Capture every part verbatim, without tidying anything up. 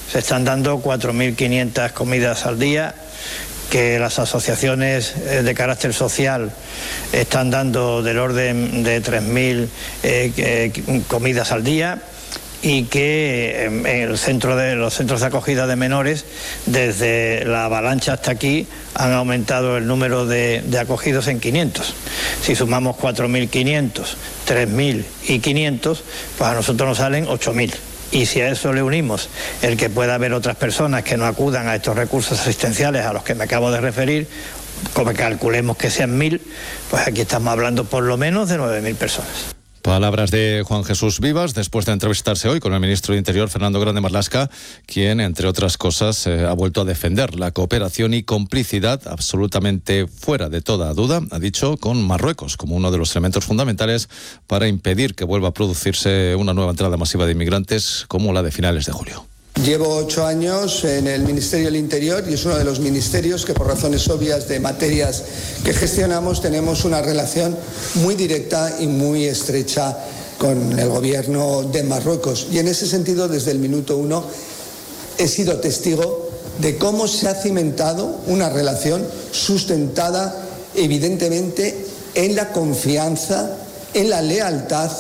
se están dando cuatro mil quinientas comidas al día, que las asociaciones de carácter social están dando del orden de tres mil eh, eh, comidas al día, y que en el centro de los centros de acogida de menores, desde la avalancha hasta aquí, han aumentado el número de, de acogidos en quinientos. Si sumamos cuatro mil quinientos, tres mil y quinientos, pues a nosotros nos salen ocho mil. Y si a eso le unimos el que pueda haber otras personas que no acudan a estos recursos asistenciales a los que me acabo de referir, como calculemos que sean mil, pues aquí estamos hablando por lo menos de nueve mil personas. Palabras de Juan Jesús Vivas después de entrevistarse hoy con el ministro de Interior, Fernando Grande Marlaska, quien, entre otras cosas, eh, ha vuelto a defender la cooperación y complicidad absolutamente fuera de toda duda, ha dicho, con Marruecos como uno de los elementos fundamentales para impedir que vuelva a producirse una nueva entrada masiva de inmigrantes como la de finales de julio. Llevo ocho años en el Ministerio del Interior y es uno de los ministerios que, por razones obvias de materias que gestionamos, tenemos una relación muy directa y muy estrecha con el gobierno de Marruecos. Y en ese sentido, desde el minuto uno, he sido testigo de cómo se ha cimentado una relación sustentada, evidentemente, en la confianza, en la lealtad,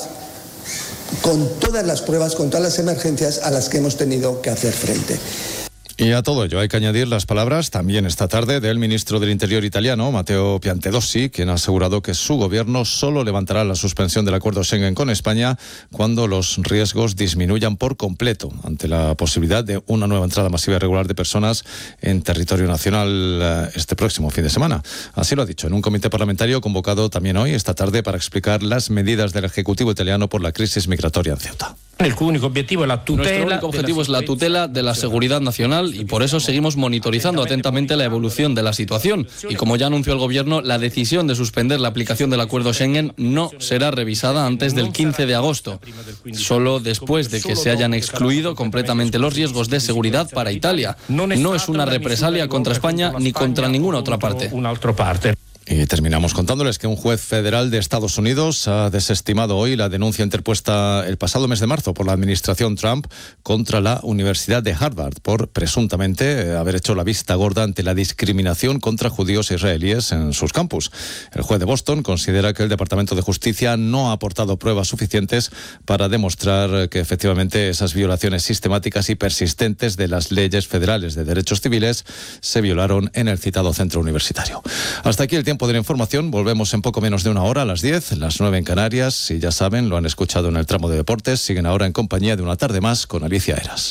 con todas las pruebas, con todas las emergencias a las que hemos tenido que hacer frente. Y a todo ello hay que añadir las palabras también esta tarde del ministro del Interior italiano, Matteo Piantedosi, quien ha asegurado que su gobierno solo levantará la suspensión del acuerdo Schengen con España cuando los riesgos disminuyan por completo ante la posibilidad de una nueva entrada masiva y regular de personas en territorio nacional este próximo fin de semana. Así lo ha dicho en un comité parlamentario convocado también hoy, esta tarde, para explicar las medidas del Ejecutivo italiano por la crisis migratoria en Ceuta. El único objetivo es la tutela. Nuestro único objetivo es la tutela de la seguridad nacional y por eso seguimos monitorizando atentamente la evolución de la situación. Y como ya anunció el Gobierno, la decisión de suspender la aplicación del acuerdo Schengen no será revisada antes del quince de agosto, solo después de que se hayan excluido completamente los riesgos de seguridad para Italia. No es una represalia contra España ni contra ninguna otra parte. Y terminamos contándoles que un juez federal de Estados Unidos ha desestimado hoy la denuncia interpuesta el pasado mes de marzo por la administración Trump contra la Universidad de Harvard por presuntamente haber hecho la vista gorda ante la discriminación contra judíos israelíes en sus campus. El juez de Boston considera que el Departamento de Justicia no ha aportado pruebas suficientes para demostrar que efectivamente esas violaciones sistemáticas y persistentes de las leyes federales de derechos civiles se violaron en el citado centro universitario. Hasta aquí el tiempo de la información. Volvemos en poco menos de una hora, a las diez, las nueve en Canarias. Y ya saben, lo han escuchado en el tramo de deportes. Siguen ahora en compañía de Una tarde más con Alicia Eras.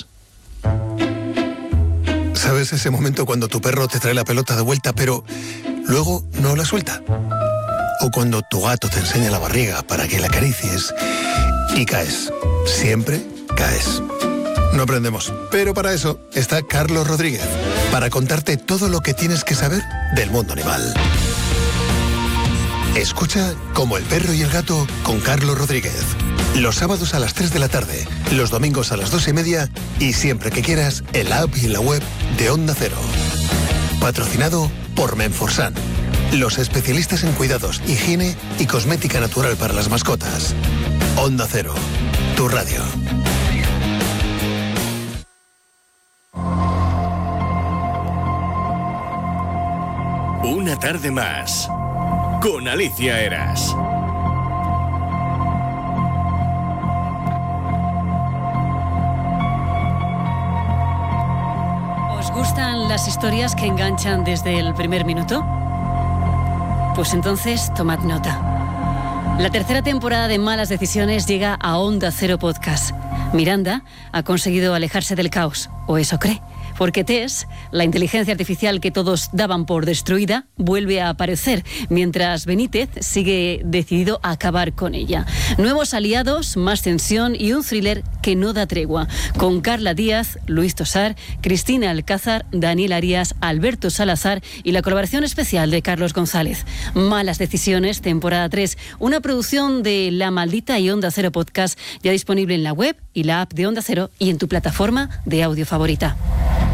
¿Sabes ese momento cuando tu perro te trae la pelota de vuelta, pero luego no la suelta? O cuando tu gato te enseña la barriga para que la acaricies y caes. Siempre caes. No aprendemos, pero para eso está Carlos Rodríguez, para contarte todo lo que tienes que saber del mundo animal. Escucha Como el perro y el gato con Carlos Rodríguez. Los sábados a las tres de la tarde, los domingos a las dos y media y siempre que quieras en la app y en la web de Onda Cero. Patrocinado por Menforsan, los especialistas en cuidados, higiene y cosmética natural para las mascotas. Onda Cero, tu radio. Una tarde más con Alicia Eras. ¿Os gustan las historias que enganchan desde el primer minuto? Pues entonces tomad nota. La tercera temporada de Malas Decisiones llega a Onda Cero Podcast. Miranda ha conseguido alejarse del caos, o eso cree. Porque Tess, la inteligencia artificial que todos daban por destruida, vuelve a aparecer, mientras Benítez sigue decidido a acabar con ella. Nuevos aliados, más tensión y un thriller que no da tregua, con Carla Díaz, Luis Tosar, Cristina Alcázar, Daniel Arias, Alberto Salazar y la colaboración especial de Carlos González. Malas Decisiones, temporada tres, una producción de La Maldita y Onda Cero Podcast, ya disponible en la web y la app de Onda Cero y en tu plataforma de audio favorita.